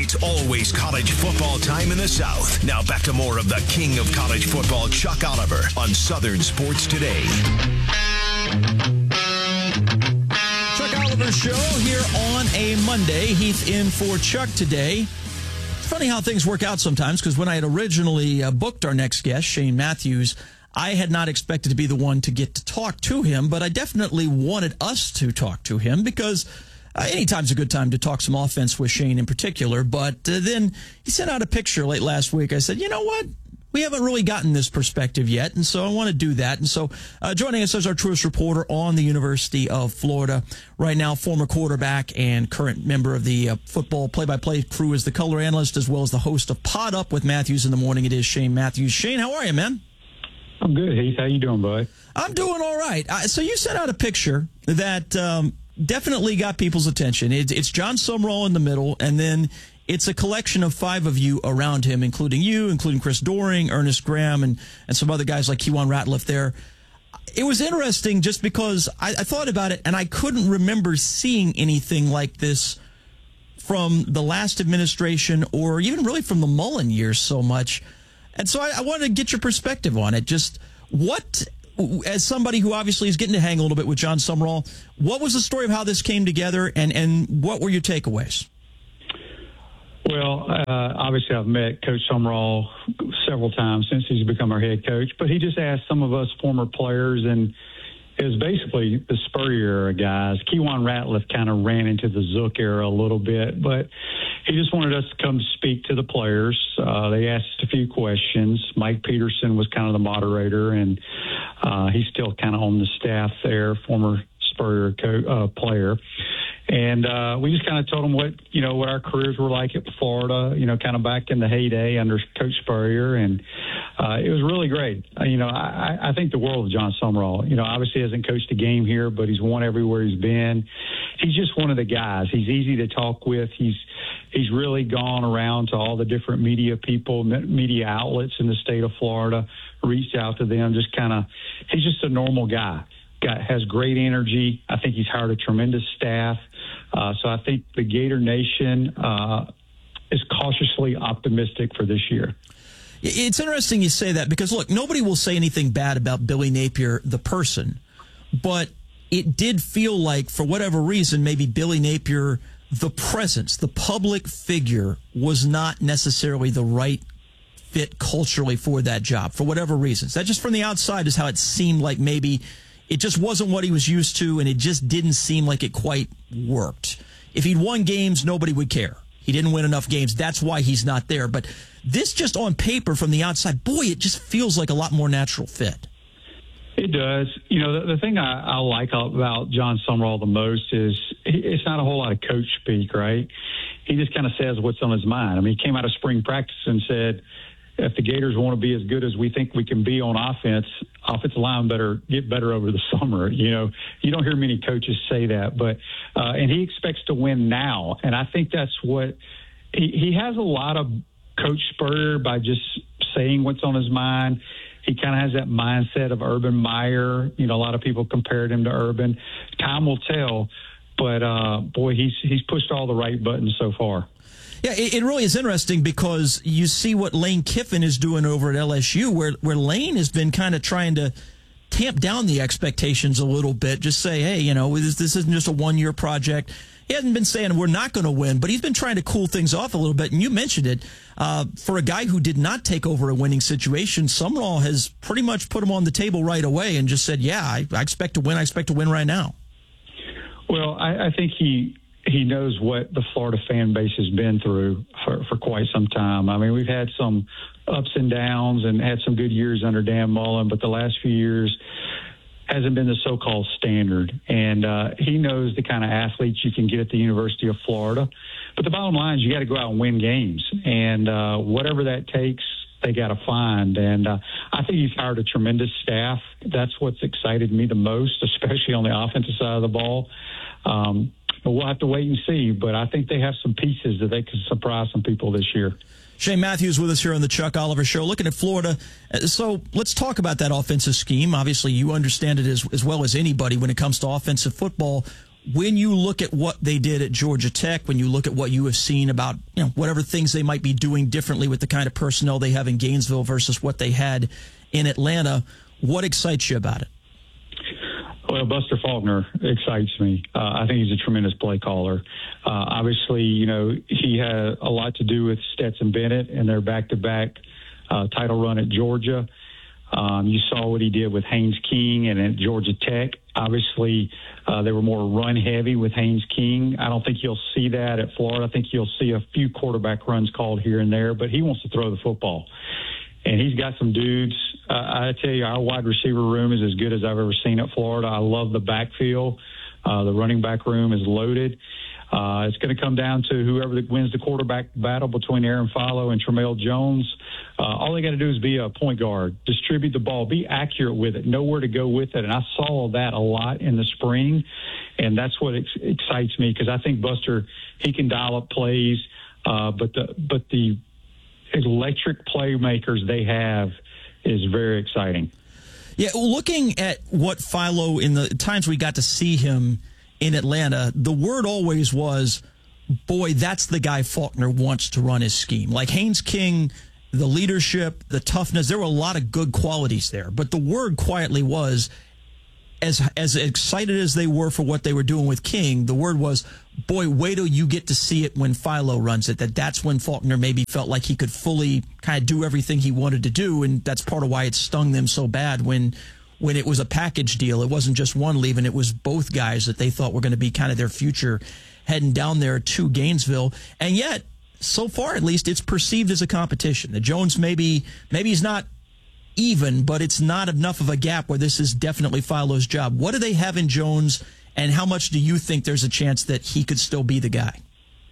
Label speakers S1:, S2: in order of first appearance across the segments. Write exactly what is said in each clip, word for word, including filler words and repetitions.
S1: It's always college football time in the South. Now back to more of the king of college football, Chuck Oliver, on Southern Sports Today.
S2: Chuck Oliver Show here on a Monday. Heath in for Chuck today. It's funny how things work out sometimes, because when I had originally uh, booked our next guest, Shane Matthews, I had not expected to be the one to get to talk to him, but I definitely wanted us to talk to him because uh, anytime's a good time to talk some offense with Shane in particular. But uh, then he sent out a picture late last week. I said, you know what? We haven't really gotten this perspective yet, and so I want to do that. And so uh, joining us as our truest reporter on the University of Florida right now, former quarterback and current member of the uh, football play-by-play crew, is the color analyst as well as the host of Pod Up with Matthews in the Morning. It is Shane Matthews. Shane, how are you, man?
S3: I'm good, Heath. How you doing, bud?
S2: I'm doing all right. Uh, so you sent out a picture that um, definitely got people's attention. It, it's Jon Sumrall in the middle, and then it's a collection of five of you around him, including you, including Chris Doering, Ernest Graham, and, and some other guys like Kewan Ratliff there. It was interesting just because I, I thought about it, and I couldn't remember seeing anything like this from the last administration or even really from the Mullen years so much. And so I, I wanted to get your perspective on it. Just what, as somebody who obviously is getting to hang a little bit with Jon Sumrall, what was the story of how this came together, and, and what were your takeaways?
S3: Well, uh, obviously I've met Coach Sumrall several times since he's become our head coach, but he just asked some of us former players, and it was basically the Spurrier era guys. Kewan Ratliff kind of ran into the Zook era a little bit, but he just wanted us to come speak to the players. Uh, they asked a few questions. Mike Peterson was kind of the moderator, and uh, he's still kind of on the staff there, former Spurrier co- uh, player. And uh, we just kind of told them what, you know, what our careers were like at Florida, you know, kind of back in the heyday under Coach Spurrier. And uh, it was really great. Uh, you know, I, I think the world of Jon Sumrall. You know, obviously hasn't coached a game here, but he's won everywhere he's been. He's just one of the guys. He's easy to talk with. He's he's really gone around to all the different media people, media outlets in the state of Florida, reached out to them, just kind of, he's just a normal guy. Got, has great energy. I think he's hired a tremendous staff. Uh, so I think the Gator Nation uh, is cautiously optimistic for this year.
S2: It's interesting you say that because, look, nobody will say anything bad about Billy Napier, the person, but it did feel like, for whatever reason, maybe Billy Napier, the presence, the public figure, was not necessarily the right fit culturally for that job, for whatever reasons. That just from the outside is how it seemed like maybe it just wasn't what he was used to, and it just didn't seem like it quite worked. If he'd won games, nobody would care. He didn't win enough games. That's why he's not there. But this just on paper from the outside, boy, it just feels like a lot more natural fit.
S3: It does. You know, the, the thing I, I like about Jon Sumrall the most is it's not a whole lot of coach speak, right? He just kind of says what's on his mind. I mean, he came out of spring practice and said, if the Gators want to be as good as we think we can be on offense, offensive line better get better over the summer. You know, you don't hear many coaches say that, but uh, and he expects to win now, and I think that's what he, he has a lot of Coach Spurrier by just saying what's on his mind. He kind of has that mindset of Urban Meyer. You know, a lot of people compared him to Urban. Time will tell, but uh, boy, he's he's pushed all the right buttons so far.
S2: Yeah, it, it really is interesting because you see what Lane Kiffin is doing over at L S U, where where Lane has been kind of trying to tamp down the expectations a little bit. Just say, hey, you know, this, this isn't just a one-year project. He hasn't been saying we're not going to win, but he's been trying to cool things off a little bit. And you mentioned it. Uh, for a guy who did not take over a winning situation, Sumrall has pretty much put him on the table right away and just said, yeah, I, I expect to win. I expect to win right now.
S3: Well, I, I think he he knows what the Florida fan base has been through for, for quite some time. I mean, we've had some ups and downs and had some good years under Dan Mullen, but the last few years hasn't been the so-called standard. And uh, he knows the kind of athletes you can get at the University of Florida. But the bottom line is you got to go out and win games. And uh, whatever that takes, they got to find. And uh, I think he's hired a tremendous staff. That's what's excited me the most, especially on the offensive side of the ball. Um, but we'll have to wait and see. But I think they have some pieces that they can surprise some people this year.
S2: Shane Matthews with us here on the Chuck Oliver Show, looking at Florida. So let's talk about that offensive scheme. Obviously, you understand it as, as well as anybody when it comes to offensive football. when you look at what they did at Georgia Tech, when you look at what you have seen about, you know, whatever things they might be doing differently with the kind of personnel they have in Gainesville versus what they had in Atlanta, what excites you about it?
S3: Well, Buster Faulkner excites me. Uh, I think he's a tremendous play caller. Uh, obviously, you know, he had a lot to do with Stetson Bennett and their back-to-back uh, title run at Georgia. Um, you saw what he did with Haynes King and at Georgia Tech. Obviously, uh, they were more run-heavy with Haynes King. I don't think you'll see that at Florida. I think you'll see a few quarterback runs called here and there, but he wants to throw the football. And he's got some dudes. Uh, I tell you, our wide receiver room is as good as I've ever seen at Florida. I love the backfield. Uh, the running back room is loaded. Uh, it's going to come down to whoever wins the quarterback battle between Aaron Philo and Tramel Jones. Uh, all they got to do is be a point guard, distribute the ball, be accurate with it, know where to go with it. And I saw that a lot in the spring, and that's what ex- excites me because I think Buster, he can dial up plays, uh, but the but the electric playmakers they have is very exciting.
S2: Yeah, looking at what Philo, in the times we got to see him in Atlanta, the word always was, boy, that's the guy Faulkner wants to run his scheme. Like Haynes King, the leadership, the toughness, there were a lot of good qualities there. But the word quietly was, as as excited as they were for what they were doing with King, the word was, boy, wait till you get to see it when Philo runs it. That that's when Faulkner maybe felt like he could fully kind of do everything he wanted to do, and that's part of why it stung them so bad when when it was a package deal. It wasn't just one leaving, it was both guys that they thought were going to be kind of their future heading down there to Gainesville. And yet, so far at least, it's perceived as a competition. The Jones maybe maybe he's not even, but it's not enough of a gap where this is definitely Philo's job. What do they have in Jones, and how much do you think there's a chance that he could still be the guy?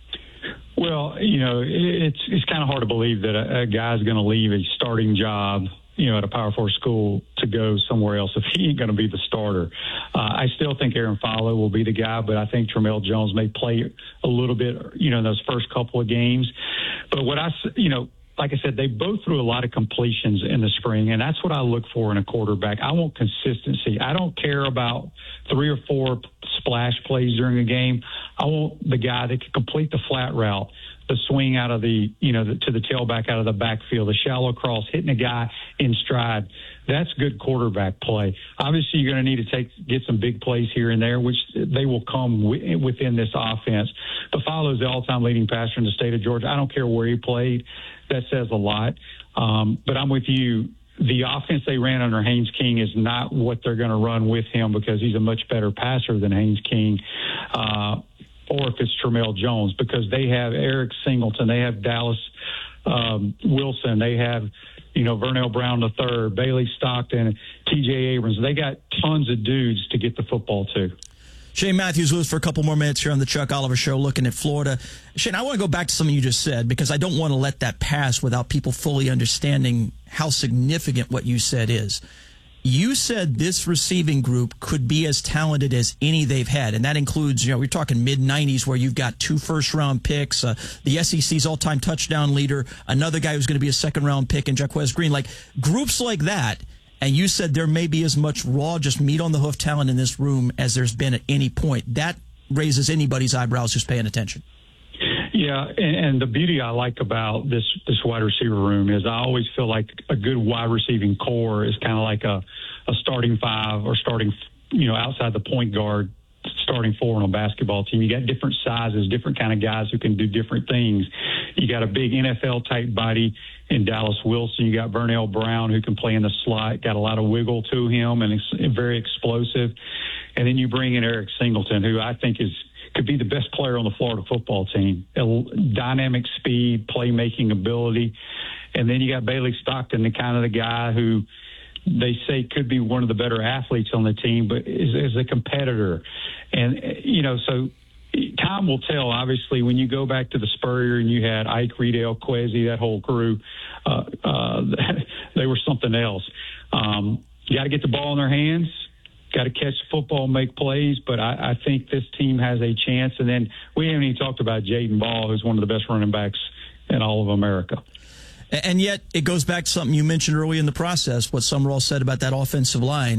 S3: Well, you know, it's it's kind of hard to believe that a, a guy's going to leave a starting job, you know, at a Power Four school to go somewhere else if he ain't going to be the starter. Uh, I still think Aaron Philo will be the guy, but I think Tramel Jones may play a little bit, you know, in those first couple of games. But what I, you know, like I said, they both threw a lot of completions in the spring, and that's what I look for in a quarterback. I want consistency. I don't care about three or four splash plays during a game. I want the guy that can complete the flat route, the swing out of the, you know, the, to the tailback out of the backfield, the shallow cross, hitting a guy in stride. That's good quarterback play. Obviously, you're going to need to take get some big plays here and there, which they will come w- within this offense. But Philo is the all-time leading passer in the state of Georgia. I don't care where he played. That says a lot. Um, but I'm with you. The offense they ran under Haynes King is not what they're going to run with him because he's a much better passer than Haynes King. Uh, or if it's Tramel Jones, because they have Eric Singleton, they have Dallas um, Wilson, they have, you know, Vernell Brown the third, Bailey Stockton, T J Abrams. They got tons of dudes to get the football to.
S2: Shane Matthews with us for a couple more minutes here on the Chuck Oliver Show, looking at Florida. Shane, I want to go back to something you just said because I don't want to let that pass without people fully understanding how significant what you said is. You said this receiving group could be as talented as any they've had, and that includes, you know, we're talking mid nineties where you've got two first-round picks, uh, the S E C's all-time touchdown leader, another guy who's going to be a second-round pick in Jaquez Green. Like, groups like that, and you said there may be as much raw, just meat on the hoof talent in this room as there's been at any point. That raises anybody's eyebrows who's paying attention.
S3: Yeah, and, and the beauty I like about this this wide receiver room is I always feel like a good wide receiving core is kind of like a, a starting five or starting, you know, outside the point guard, starting four on a basketball team. You got different sizes, different kind of guys who can do different things. You got a big N F L type body in Dallas Wilson. You got Vernell Brown who can play in the slot, got a lot of wiggle to him and it's very explosive. And then you bring in Eric Singleton, who I think is could be the best player on the Florida football team. Dynamic speed, playmaking ability. And then you got Bailey Stockton, the kind of the guy who they say could be one of the better athletes on the team, but is, is a competitor. And, you know, so time will tell. Obviously, when you go back to the Spurrier and you had Ike, Riedel, Kwesi, that whole crew, uh, uh, they were something else. Um, you got to get the ball in their hands. Got to catch the football, make plays, but I, I think this team has a chance. And then we haven't even talked about Jaden Ball, who's one of the best running backs in all of America.
S2: And yet it goes back to something you mentioned early in the process, what Summerall said about that offensive line.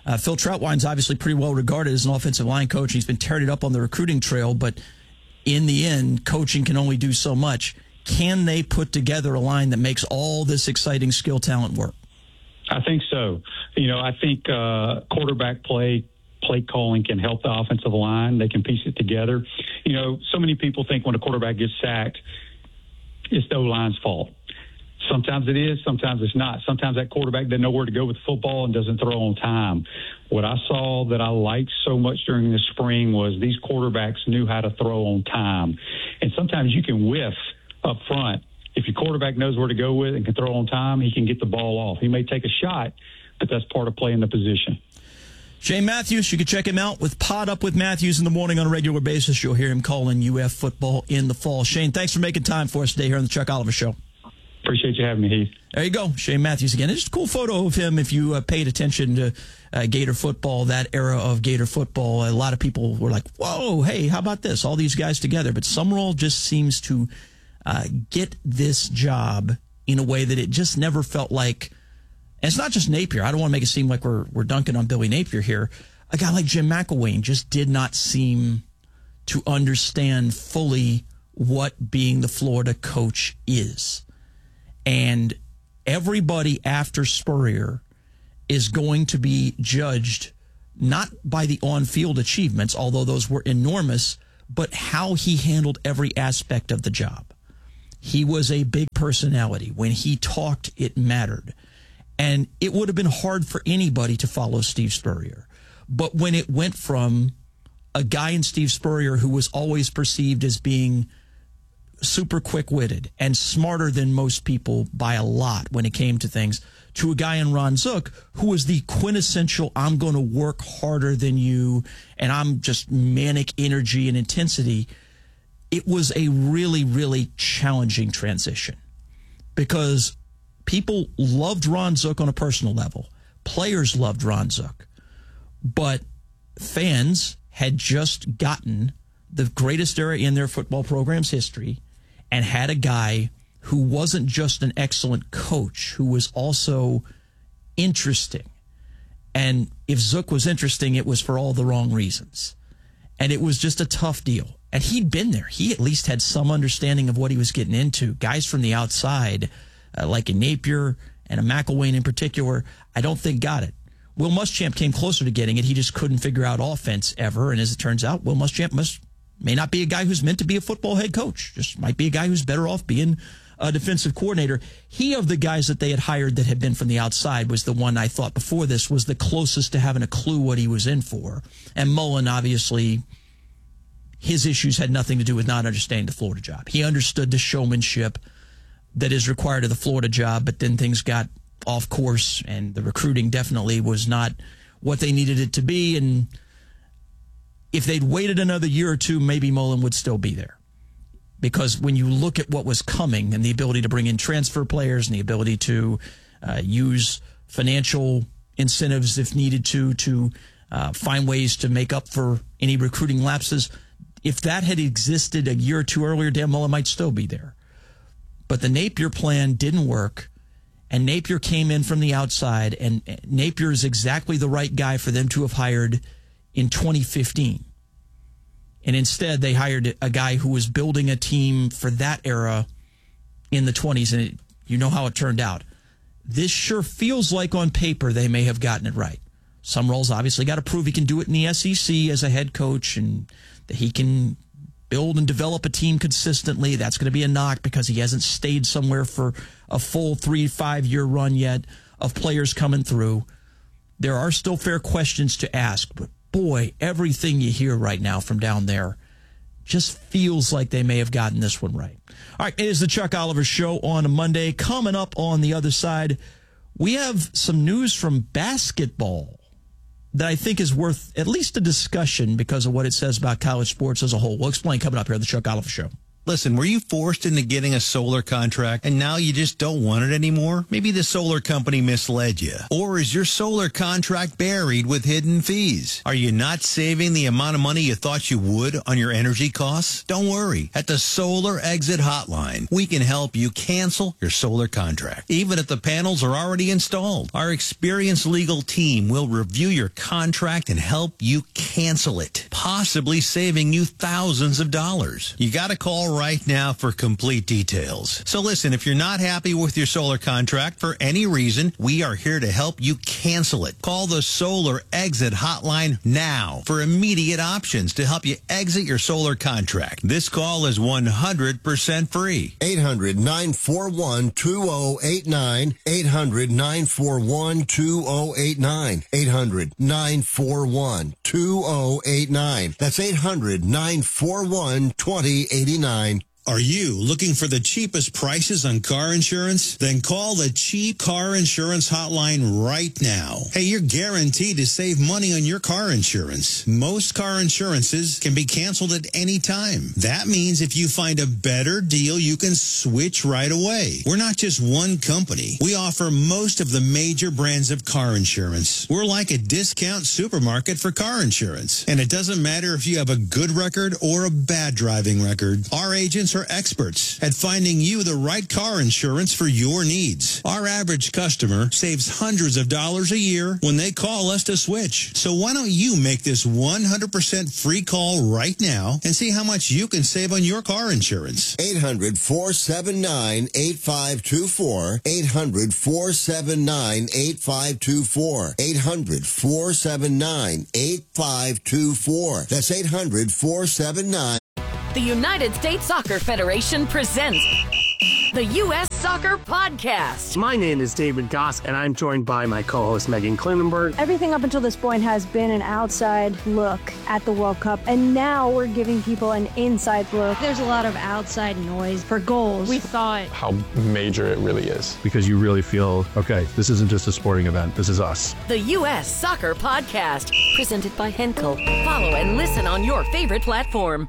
S2: Uh, Phil Troutwine's obviously pretty well regarded as an offensive line coach. He's been tearing it up on the recruiting trail, but in the end, coaching can only do so much. Can they put together a line that makes all this exciting skill talent work?
S3: I think so. You know, I think uh, quarterback play, play calling can help the offensive line. They can piece it together. You know, so many people think when a quarterback gets sacked, it's the O-line's fault. Sometimes it is, sometimes it's not. Sometimes that quarterback doesn't know where to go with the football and doesn't throw on time. What I saw that I liked so much during the spring was these quarterbacks knew how to throw on time. And sometimes you can whiff up front. If your quarterback knows where to go with and can throw on time, he can get the ball off. He may take a shot, but that's part of playing the position.
S2: Shane Matthews, you can check him out with Pod Up with Matthews in the morning on a regular basis. You'll hear him calling U F football in the fall. Shane, thanks for making time for us today here on the Chuck Oliver Show.
S3: Appreciate you having me, Heath. There
S2: you go. Shane Matthews again. It's just a cool photo of him if you uh, paid attention to uh, Gator football, that era of Gator football. A lot of people were like, whoa, hey, how about this? All these guys together. But Summerall just seems to uh, get this job in a way that it just never felt like, and it's not just Napier. I don't want to make it seem like we're, we're dunking on Billy Napier here. A guy like Jim McElwain just did not seem to understand fully what being the Florida coach is. And everybody after Spurrier is going to be judged not by the on-field achievements, although those were enormous, but how he handled every aspect of the job. He was a big personality. When he talked, it mattered. And it would have been hard for anybody to follow Steve Spurrier. But when it went from a guy in Steve Spurrier who was always perceived as being super quick-witted and smarter than most people by a lot when it came to things, to a guy in Ron Zook who was the quintessential, I'm going to work harder than you, and I'm just manic energy and intensity, it was a really, really challenging transition because people loved Ron Zook on a personal level. Players loved Ron Zook. But fans had just gotten the greatest era in their football program's history and had a guy who wasn't just an excellent coach, who was also interesting. And if Zook was interesting, it was for all the wrong reasons. And it was just a tough deal. And he'd been there. He at least had some understanding of what he was getting into. Guys from the outside, uh, like a Napier and a McElwain in particular, I don't think got it. Will Muschamp came closer to getting it. He just couldn't figure out offense ever. And as it turns out, Will Muschamp must, may not be a guy who's meant to be a football head coach. Just might be a guy who's better off being a defensive coordinator. He, of the guys that they had hired that had been from the outside, was the one I thought before this was the closest to having a clue what he was in for. And Mullen, obviously, his issues had nothing to do with not understanding the Florida job. He understood the showmanship that is required of the Florida job, but then things got off course, and the recruiting definitely was not what they needed it to be. And if they'd waited another year or two, maybe Mullen would still be there. Because when you look at what was coming and the ability to bring in transfer players and the ability to uh, use financial incentives if needed to, to uh, find ways to make up for any recruiting lapses, if that had existed a year or two earlier, Dan Mullen might still be there. But the Napier plan didn't work. And Napier came in from the outside, and Napier is exactly the right guy for them to have hired in twenty fifteen. And instead, they hired a guy who was building a team for that era in the twenties, and it, you know how it turned out. This sure feels like on paper they may have gotten it right. Summerall's obviously got to prove he can do it in the S E C as a head coach, and that he can build and develop a team consistently. That's going to be a knock because he hasn't stayed somewhere for a full three, five-year run yet of players coming through. There are still fair questions to ask, but boy, everything you hear right now from down there just feels like they may have gotten this one right. All right, it is the Chuck Oliver Show on a Monday. Coming up on the other side, we have some news from basketball that I think is worth at least a discussion because of what it says about college sports as a whole. We'll explain coming up here on the Chuck Oliver Show.
S4: Listen, were you forced into getting a solar contract and now you just don't want it anymore? Maybe the solar company misled you. Or is your solar contract buried with hidden fees? Are you not saving the amount of money you thought you would on your energy costs? Don't worry. At the Solar Exit Hotline, we can help you cancel your solar contract, even if the panels are already installed. Our experienced legal team will review your contract and help you cancel it, possibly saving you thousands of dollars. You got to call right now for complete details. So listen, if you're not happy with your solar contract for any reason, we are here to help you cancel it. Call the Solar Exit Hotline now for immediate options to help you exit your solar contract. This call is one hundred percent free.
S5: eight hundred, nine four one, two oh eight nine. eight hundred, nine four one, two oh eight nine. eight hundred, nine four one, two oh eight nine. That's eight hundred, nine four one, two oh eight nine.
S4: Are you looking for the cheapest prices on car insurance? Then call the Cheap Car Insurance Hotline right now. Hey, you're guaranteed to save money on your car insurance. Most car insurances can be canceled at any time. That means if you find a better deal, you can switch right away. We're not just one company. We offer most of the major brands of car insurance. We're like a discount supermarket for car insurance. And it doesn't matter if you have a good record or a bad driving record. Our agents are experts at finding you the right car insurance for your needs. Our average customer saves hundreds of dollars a year when they call us to switch. So why don't you make this one hundred percent free call right now and see how much you can save on your car insurance?
S5: eight hundred, four seven nine, eight five two four. eight hundred, four seven nine, eight five two four. eight hundred, four seven nine, eight five two four. That's eight hundred, four seven nine.
S6: The United States Soccer Federation presents the U S Soccer Podcast.
S7: My name is David Goss, and I'm joined by my co-host Megan Klinenberg.
S8: Everything up until this point has been an outside look at the World Cup, and now we're giving people an inside look. There's a lot of outside noise for goals. We thought
S9: how major it really is.
S10: Because you really feel, okay, this isn't just a sporting event, this is us.
S6: The U S Soccer Podcast, presented by Henkel. Follow and listen on your favorite platform.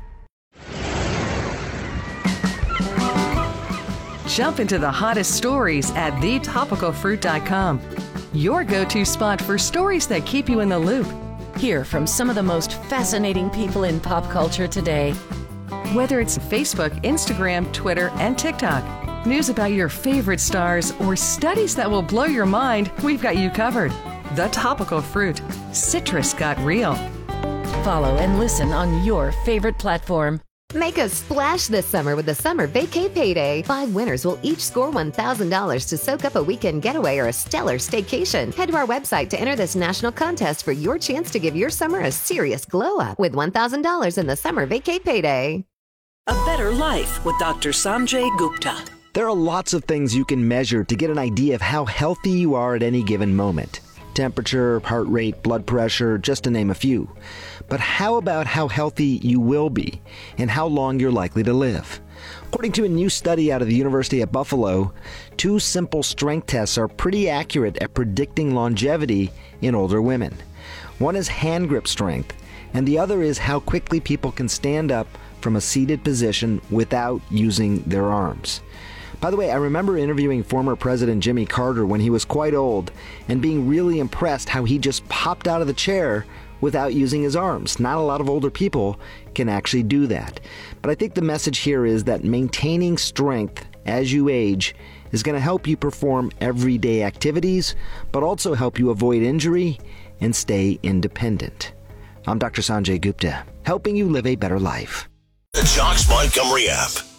S11: Jump into the hottest stories at the topical fruit dot com. Your go-to spot for stories that keep you in the loop.
S6: Hear from some of the most fascinating people in pop culture today.
S11: Whether it's Facebook, Instagram, Twitter, and TikTok, news about your favorite stars, or studies that will blow your mind, we've got you covered. The Topical Fruit. Citrus got real.
S6: Follow and listen on your favorite platform.
S12: Make a splash this summer with the Summer Vacay Payday. Five winners will each score one thousand dollars to soak up a weekend getaway or a stellar staycation. Head to our website to enter this national contest for your chance to give your summer a serious glow up with one thousand dollars in the Summer Vacay Payday.
S13: A better life with Doctor Sanjay Gupta.
S14: There are lots of things you can measure to get an idea of how healthy you are at any given moment. Temperature, heart rate, blood pressure, just to name a few. But how about how healthy you will be and how long you're likely to live? According to a new study out of the University at Buffalo, two simple strength tests are pretty accurate at predicting longevity in older women. One is hand grip strength, and the other is how quickly people can stand up from a seated position without using their arms. By the way, I remember interviewing former President Jimmy Carter when he was quite old and being really impressed how he just popped out of the chair without using his arms. Not a lot of older people can actually do that. But I think the message here is that maintaining strength as you age is going to help you perform everyday activities, but also help you avoid injury and stay independent. I'm Doctor Sanjay Gupta, helping you live a better life.
S1: The Jocks Montgomery app.